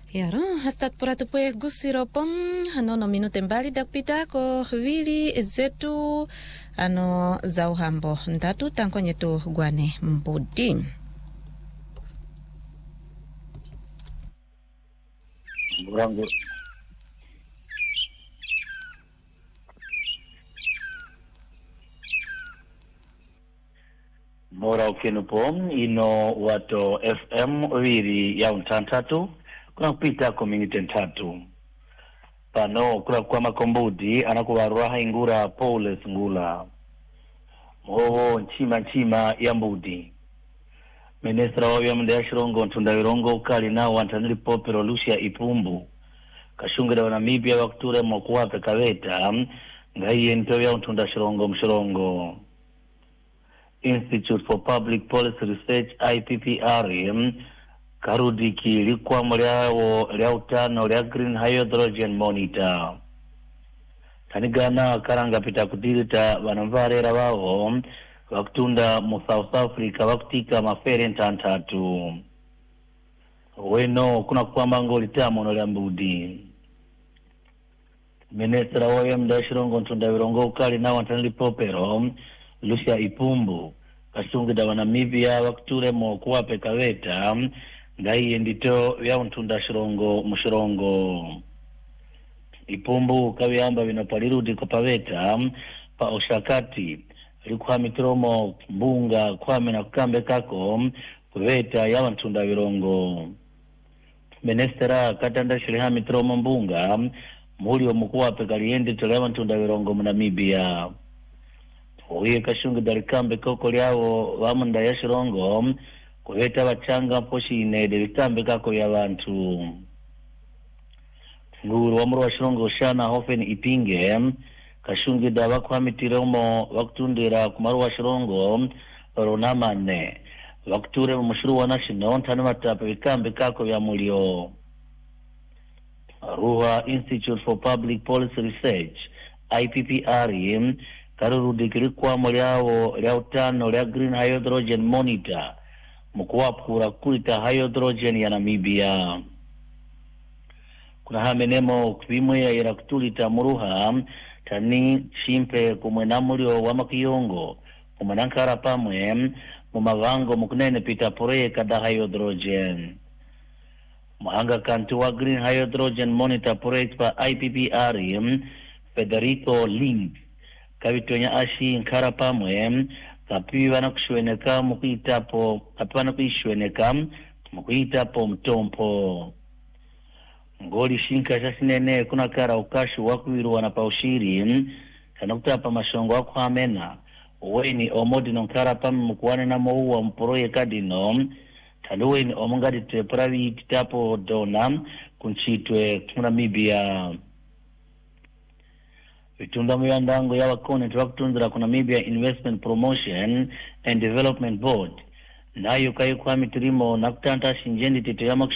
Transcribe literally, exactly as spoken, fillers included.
Yaro, hastat poratu poe gusiro pom, ano no minute mbali dakpita ko wili zetu ano za uhambo. Ntatu tankonye tu gwane mbudi. Murango. Mora ukenupom ino wato F M wiri ya untantatu kuna kupita community ntatu pano kuna kwa makombudi anakuwarua ingura Paulus ngula mwowo nchima nchima ya mbudi Ministra wa mdea shirongo ntunda virongo ukali na wantanili popero Lucia Ipumbu kashungira wa Namibia wakuture mwakuwape kaweta ngaiye nito ya ntunda shirongo mshirongo Institute for Public Policy Research I P P R karudiki likwa mliao liautano lia Green Hydrogen Monitor tanigana karanga pita kudirita wanamvarera wao wakutunda mu South Africa wakutika mafere ntantatu weno kuna kwamba ngoli tamo no liambudi Ministra wa mda shirongo ntunda virongo ukali na wantanili popero Lucia Ipumbu kasungida wa Namibia wakuture mo kuwape kaweta ngai ndito ya untunda shirongo mushirongo Ipumbu kawiamba vinopalirudi kopaweta pa ushakati likuwa mitromo mbunga kwame na kukambe kako kuveta ya untunda virongo Ministera katanda shiliha mitromo mbunga muli omukuwape kaliendi tole untunda virongo mu Namibia Uye kashungi dalikambe koko liawo wamunda ya shirongo kuheta wachanga poshi ine dalikambe kako ya wantu nguru wamuru wa shirongo shana hofen ipinge kashungi da wako hamitiromo wakutundira kumaru wa shirongo ronamane wakuture mshuru wa nashino ntani watape wikambe kako ya mulio Ruha Institute for Public Policy Research I P P R karurudi kirikwa mliao liautano lia Green Hydrogen Monitor mkuwapura kulita hydrogen ya Namibia kuna hamenemo kubimwe ya irakutulita muruha tani chimpe kumwena mulio wa makiyongo kumwenankara pamwe mumavango mkunene pita pore kada hydrogen muhanga kantu wa Green Hydrogen Monitor project pa I P P R Federico Link kavitonya ashi nkara pamwe kapiwa na kushweneka mukuitapo kapiwa na kuishweneka mukuitapo mtompo ngoli shinka shasinene kuna kara ukashu wakuiru wanapaushiri kanakutapa mashongo wako hamena uweni omodi nonkara pamwe mkuwane na mouwa mporoye kadino taluweni omungadi tepravi kitapo dona kunchitwe Namibia Vitunda muyandango ya wakone tuwakutundira kuna Namibia Investment Promotion and Development Board. Na yuka yuka mitirimo na kutanta shinjendi tete ya